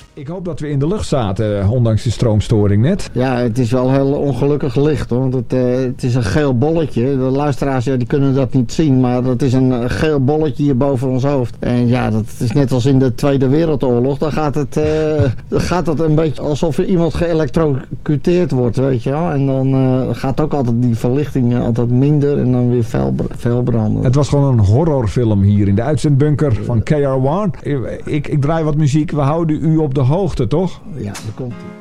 Ik hoop dat we in de lucht zaten, ondanks de stroomstoring net. Ja, het is wel heel ongelukkig licht, hoor. Want het is een geel bolletje. De luisteraars die kunnen dat niet zien, maar dat is een geel bolletje hier boven ons hoofd. En ja, dat is net als in de Tweede Wereldoorlog. Dan gaat het een beetje alsof er iemand geëlektrocuteerd wordt, weet je wel. En dan gaat ook altijd die verlichting altijd minder en dan weer fel branden. Het was gewoon een horrorfilm hier in de uitzendbunker van KR1. Ik draai wat muziek. We houden u op de hoogte, toch? Ja, dat komt.